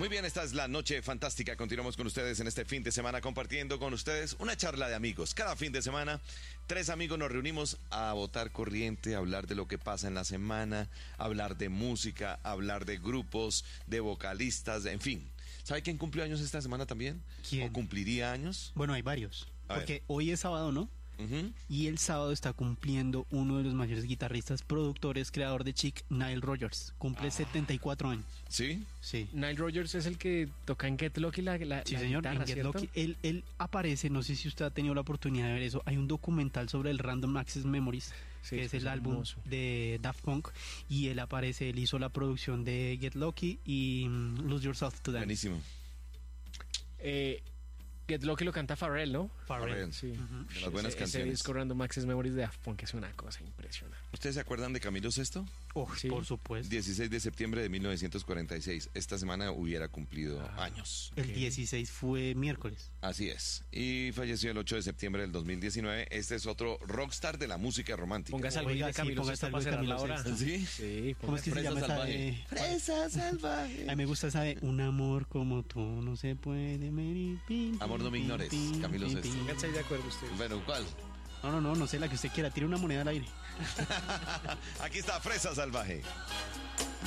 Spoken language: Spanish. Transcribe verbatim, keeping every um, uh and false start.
Muy bien, esta es la noche fantástica. Continuamos con ustedes en este fin de semana compartiendo con ustedes una charla de amigos. Cada fin de semana, tres amigos nos reunimos a botar corriente, a hablar de lo que pasa en la semana, a hablar de música, a hablar de grupos, de vocalistas, en fin. ¿Sabe quién cumplió años esta semana también? ¿Quién? ¿O cumpliría años? Bueno, hay varios. A porque ver. hoy es sábado, ¿no? Uh-huh. Y el sábado está cumpliendo uno de los mayores guitarristas, productores, creador de Chic, Nile Rodgers. Cumple ah. setenta y cuatro años. ¿Sí? Sí. Nile Rodgers es el que toca en Get Lucky la, la, sí, la señor, guitarra, en Get ¿cierto? Lucky. Él, él aparece, no sé si usted ha tenido la oportunidad de ver eso. Hay un documental sobre el Random Access Memories, sí, que es el es álbum hermoso. de Daft Punk. Y él aparece, él hizo la producción de Get Lucky y um, Lose Yourself to Dance. Buenísimo. Eh... Get Lucky lo canta Pharrell, ¿no? Pharrell, sí. Uh-huh. De las buenas ese, canciones. Ese disco Random Access Memories de Daft Punk es una cosa impresionante. ¿Ustedes se acuerdan de Camilo Sesto? Oh, sí. Por supuesto. dieciséis de septiembre de mil novecientos cuarenta y seis. Esta semana hubiera cumplido ah, años. El dieciséis fue miércoles. Así es. Y falleció el ocho de septiembre del dos mil diecinueve. Este es otro rockstar de la música romántica. Póngase algo de Camilo Sesto para cerrar la hora. ¿Sí? Sí. ¿Cómo es que se llama esa de... Fresa salvaje. A mí me gusta esa de un amor como tú no se puede medir. Amor no me ignores. Camilo Sesto. Pónganse de acuerdo ustedes. Bueno, ¿cuál? No, no, no, no sé, la que usted quiera. Tire una moneda al aire. Aquí está Fresa Salvaje.